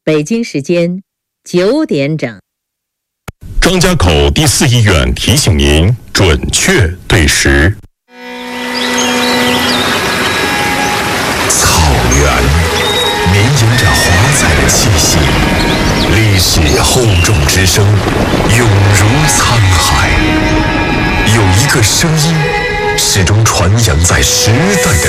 北京时间9点整。 张家口第4医院提醒您准确对时。 草原绵延着华彩的气息，历史厚重之声永如沧海。有一个声音始终传扬在时代的